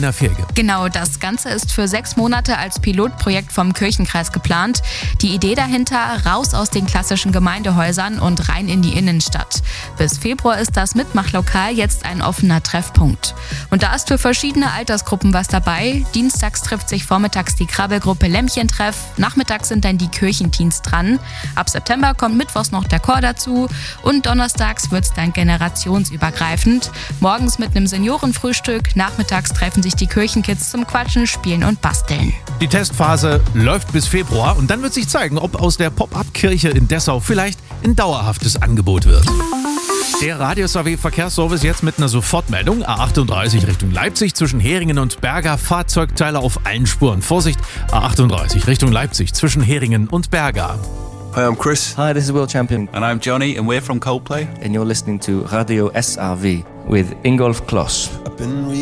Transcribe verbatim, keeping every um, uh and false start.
Lena Fehlge. Genau, das Ganze ist für sechs Monate als Pilotprojekt vom Kirchenkreis geplant. Die Idee dahinter, raus aus den klassischen Gemeindehäusern und rein in die Innenstadt. Bis Februar ist das Mitmachlokal jetzt ein offener Treffpunkt. Und da ist für verschiedene Altersgruppen was dabei. Dienstags trifft sich vormittags die Krabbelgruppe Lämmchentreff, nachmittags sind dann die Kirchenteens dran. Ab September kommt mittwochs noch der Chor dazu und donnerstags wird es dann generationsübergreifend. Morgens mit einem Seniorenfrühstück, nachmittags treffen sich die Kirchenkids zum Quatschen, Spielen und Basteln. Die Testphase läuft bis Februar und dann wird sich zeigen, ob aus der Pop-up-Kirche in Dessau vielleicht ein dauerhaftes Angebot wird. Der Radius A W Verkehrsservice jetzt mit einer Sofortmeldung. A achtunddreißig Richtung Leipzig zwischen Heringen und Berga. Fahrzeugteile auf allen Spuren. Vorsicht, A achtunddreißig Richtung Leipzig zwischen Heringen und Berga. Hi, I'm Chris. Hi, this is Will Champion. And I'm Johnny, and we're from Coldplay. And you're listening to Radio S R V with Ingolf Kloss.